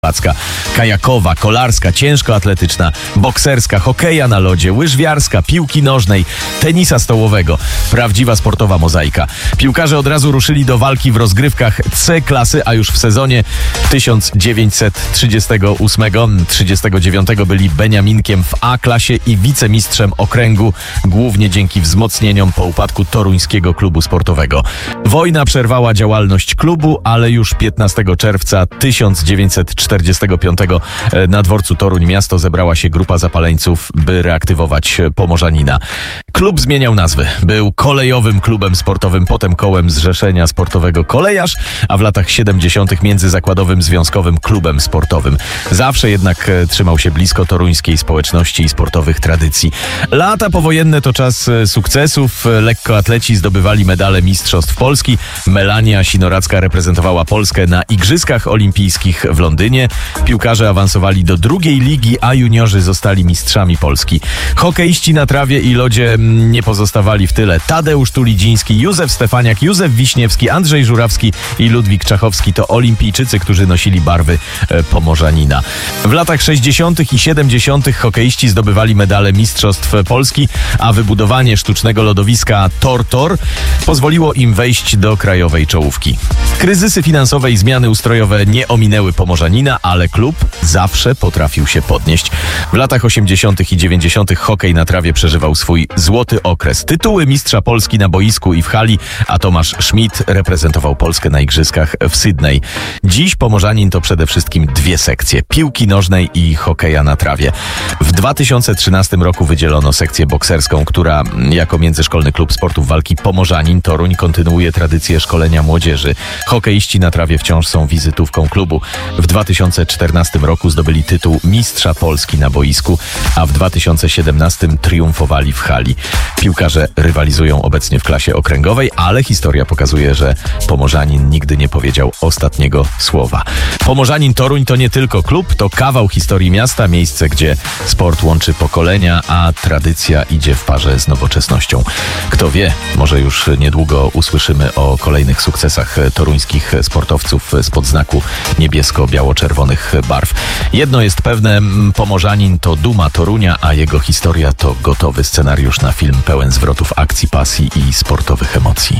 kajakowa, kolarska, ciężkoatletyczna, bokserska, hokeja na lodzie, łyżwiarska, piłki nożnej, tenisa stołowego. Prawdziwa sportowa mozaika. Piłkarze od razu ruszyli do walki w rozgrywkach C klasy, a już w sezonie 1938-39 byli beniaminkiem w A klasie i wicemistrzem okręgu, głównie dzięki wzmocnieniom po upadku toruńskiego klubu sportowego. Wojna przerwała działalność klubu, ale już 15 czerwca 1945 na dworcu Toruń Miasto zebrała się grupa zapaleńców, by reaktywować Pomorzanina. Klub zmieniał nazwy. Był kolejowym klubem sportowym, potem kołem Zrzeszenia Sportowego Kolejarz, a w latach 70. międzyzakładowym związkowym klubem sportowym. Zawsze jednak trzymał się blisko toruńskiej społeczności i sportowych tradycji. Lata powojenne to czas sukcesów. Lekkoatleci zdobywali medale Mistrzostw Polski. Melania Sinoracka reprezentowała Polskę na Igrzyskach Olimpijskich w Londynie. Piłkarze awansowali do drugiej ligi, a juniorzy zostali mistrzami Polski. Hokeiści na trawie i lodzie nie pozostawali w tyle. Tadeusz Tulidziński, Józef Stefaniak, Józef Wiśniewski, Andrzej Żurawski i Ludwik Czachowski to olimpijczycy, którzy nosili barwy Pomorzanina. W latach 60. i 70. hokeiści zdobywali medale Mistrzostw Polski, a wybudowanie sztucznego lodowiska Tor pozwoliło im wejść do krajowej czołówki. Kryzysy finansowe i zmiany ustrojowe nie ominęły Pomorzanina, ale klub zawsze potrafił się podnieść. W latach 80. i 90. hokej na trawie przeżywał swój złoty okres. Tytuły mistrza Polski na boisku i w hali, a Tomasz Schmidt reprezentował Polskę na igrzyskach w Sydney. Dziś Pomorzanin to przede wszystkim dwie sekcje: piłki nożnej i hokeja na trawie. W 2013 roku wydzielono sekcję bokserską, która jako międzyszkolny klub sportów walki Pomorzanin Toruń kontynuuje tradycję szkolenia młodzieży. Hokeiści na trawie wciąż są wizytówką klubu. W 2014 roku zdobyli tytuł mistrza Polski na boisku, a w 2017 triumfowali w hali. Piłkarze rywalizują obecnie w klasie okręgowej, ale historia pokazuje, że Pomorzanin nigdy nie powiedział ostatniego słowa. Pomorzanin Toruń to nie tylko klub, to kawał historii miasta, miejsce, gdzie sport łączy pokolenia, a tradycja idzie w parze z nowoczesnością. Kto wie, może już niedługo usłyszymy o kolejnych sukcesach toruńskich sportowców spod znaku niebiesko-biało-czerwonych barw. Jedno jest pewne, Pomorzanin to duma Torunia, a jego historia to gotowy scenariusz na film pełen zwrotów akcji, pasji i sportowych emocji.